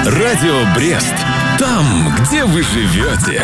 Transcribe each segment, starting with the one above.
Радио Брест. Там, где вы живете.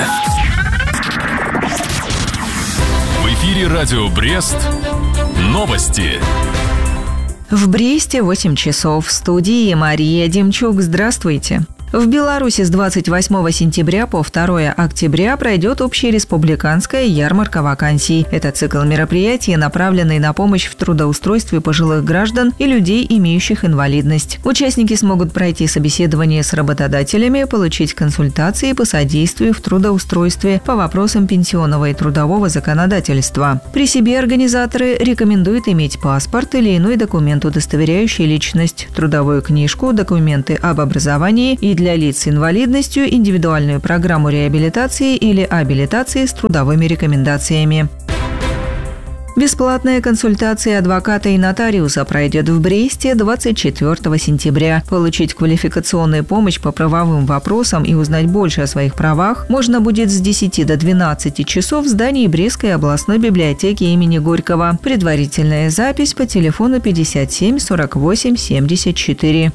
В эфире Радио Брест. Новости. В Бресте 8 часов. В студии Мария Демчук. Здравствуйте. В Беларуси с 28 сентября по 2 октября пройдет общереспубликанская ярмарка вакансий. Это цикл мероприятий, направленный на помощь в трудоустройстве пожилых граждан и людей, имеющих инвалидность. Участники смогут пройти собеседование с работодателями, получить консультации по содействию в трудоустройстве по вопросам пенсионного и трудового законодательства. При себе организаторы рекомендуют иметь паспорт или иной документ, удостоверяющий личность, трудовую книжку, документы об образовании и для лиц с инвалидностью индивидуальную программу реабилитации или абилитации с трудовыми рекомендациями. Бесплатная консультация адвоката и нотариуса пройдет в Бресте 24 сентября. Получить квалификационную помощь по правовым вопросам и узнать больше о своих правах можно будет с 10 до 12 часов в здании Брестской областной библиотеки имени Горького. Предварительная запись по телефону 57 48 74.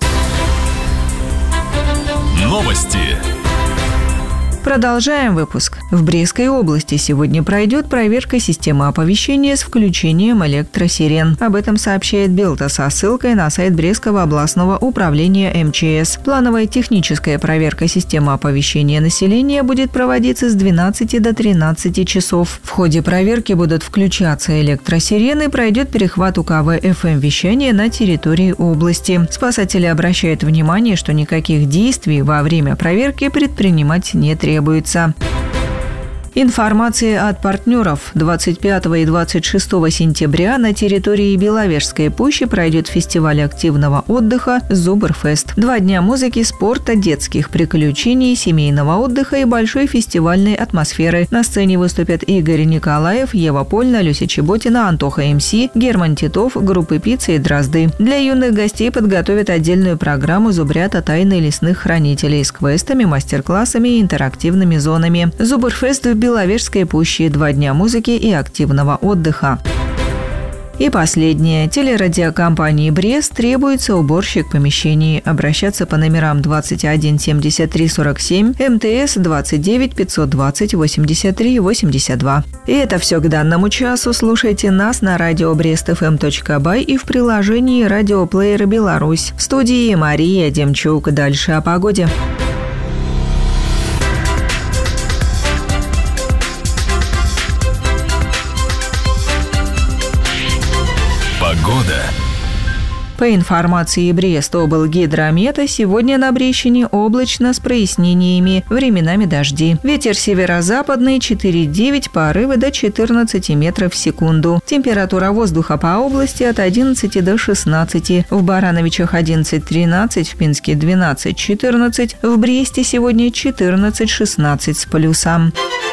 Новости. Продолжаем выпуск. В Брестской области сегодня пройдет проверка системы оповещения с включением электросирен. Об этом сообщает Белта со ссылкой на сайт Брестского областного управления МЧС. Плановая техническая проверка системы оповещения населения будет проводиться с 12 до 13 часов. В ходе проверки будут включаться электросирены, пройдет перехват УКВ ФМ-вещания на территории области. Спасатели обращают внимание, что никаких действий во время проверки предпринимать не требуется. Информация от партнеров. 25 и 26 сентября на территории Беловежской пущи пройдет фестиваль активного отдыха «Зубрфест». 2 дня музыки, спорта, детских приключений, семейного отдыха и большой фестивальной атмосферы. На сцене выступят Игорь Николаев, Ева Польна, Люся Чеботина, Антоха МС, Герман Титов, группы «Пицца» и «Дрозды». Для юных гостей подготовят отдельную программу «Зубрята. Тайны лесных хранителей» с квестами, мастер-классами и интерактивными зонами. «Зубрфест» в Беловежской пуще, 2 дня музыки и активного отдыха. И последнее. Телерадиокомпании «Брест» требуется уборщик помещений. Обращаться по номерам 21 73 47, МТС 29 520 83 82. И это все к данному часу. Слушайте нас на радио brestfm.by и в приложении радиоплеера «Беларусь». В студии Мария Демчук. Дальше о погоде. Погода. По информации Брест-облгидромета, сегодня на Брещине облачно с прояснениями, временами дожди. Ветер северо-западный 4,9, порывы до 14 метров в секунду. Температура воздуха по области от 11 до 16. В Барановичах 11-13, в Пинске 12-14, в Бресте сегодня 14-16 с плюсом.